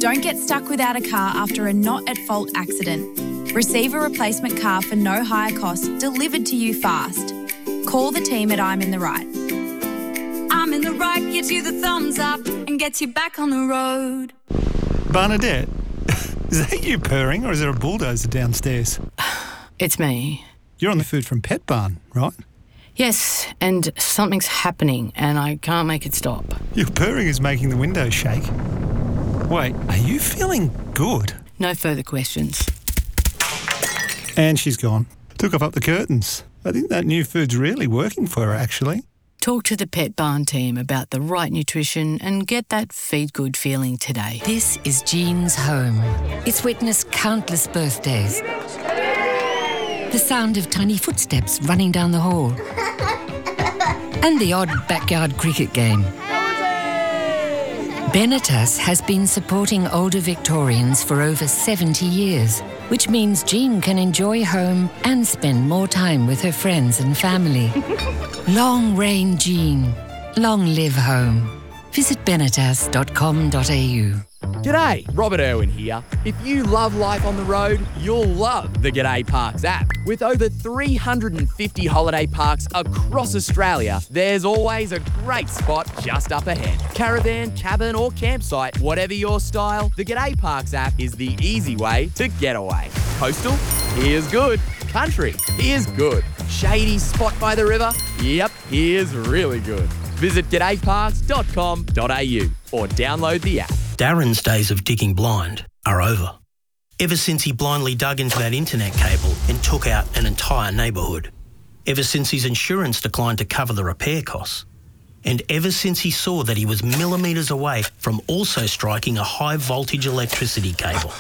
Don't get stuck without a car after a not-at-fault accident. Receive a replacement car for no higher cost delivered to you fast. Call the team at I'm in the Right. I'm in the Right gives you the thumbs up and gets you back on the road. Bernadette, is that you purring or is there a bulldozer downstairs? It's me. You're on the Food from Pet Barn, right? Yes, and something's happening and I can't make it stop. Your purring is making the windows shake. Wait, are you feeling good? No further questions. And she's gone. Took off up the curtains. I think that new food's really working for her, actually. Talk to the Pet Barn team about the right nutrition and get that feed good feeling today. This is Jean's home. It's witnessed countless birthdays. The sound of tiny footsteps running down the hall. And the odd backyard cricket game. Benetas has been supporting older Victorians for over 70 years, which means Jean can enjoy home and spend more time with her friends and family. Long reign Jean. Long live home. Visit benetas.com.au. G'day, Robert Irwin here. If you love life on the road, you'll love the G'day Parks app. With over 350 holiday parks across Australia, there's always a great spot just up ahead. Caravan, cabin or campsite, whatever your style, the G'day Parks app is the easy way to get away. Coastal? Here's good. Country? Here's good. Shady spot by the river? Yep, here's really good. Visit g'dayparks.com.au or download the app. Darren's days of digging blind are over. Ever since he blindly dug into that internet cable and took out an entire neighbourhood. Ever since his insurance declined to cover the repair costs. And ever since he saw that he was millimetres away from also striking a high voltage electricity cable.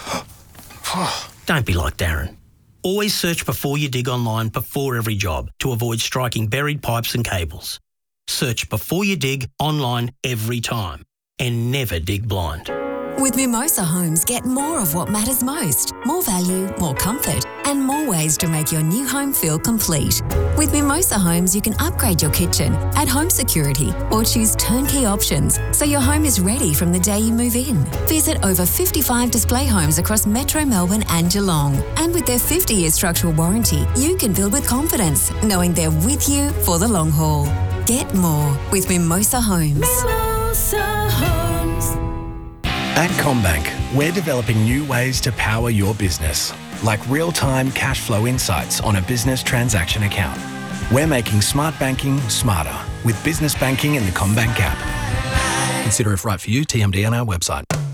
Don't be like Darren. Always search before you dig online before every job to avoid striking buried pipes and cables. Search before you dig online every time. And never dig blind. With Mimosa Homes, get more of what matters most. More value, more comfort, and more ways to make your new home feel complete. With Mimosa Homes, you can upgrade your kitchen, add home security, or choose turnkey options so your home is ready from the day you move in. Visit over 55 display homes across Metro Melbourne and Geelong. And with their 50-year structural warranty, you can build with confidence, knowing they're with you for the long haul. Get more with Mimosa Homes. Mimosa Homes. At CommBank, we're developing new ways to power your business, like real-time cash flow insights on a business transaction account. We're making smart banking smarter with business banking in the CommBank app. Consider if right for you, TMD on our website.